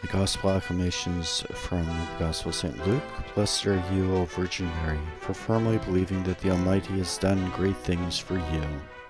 The Gospel acclamations from the Gospel of St. Luke. Blessed are you, O Virgin Mary, for firmly believing that the Almighty has done great things for you.